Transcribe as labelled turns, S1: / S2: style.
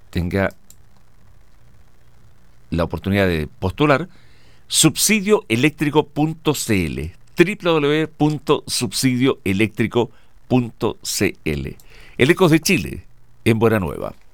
S1: tenga la oportunidad de postular, subsidioeléctrico.cl, www.subsidioeléctrico.cl. El Ecos de Chile, en Buena Nueva.